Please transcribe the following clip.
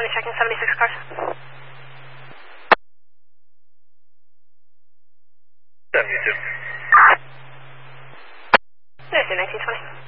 1920, checking 76 cars. You too. There's your 1920.